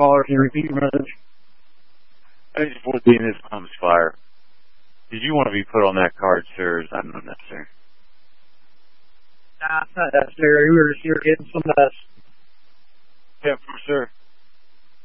caller. Can you repeat your message? I just want to be in this pump's fire. Did you want to be put on that card, sir? Is that not necessary? Nah, it's not necessary. We were just here getting some mess. Yeah, for sure.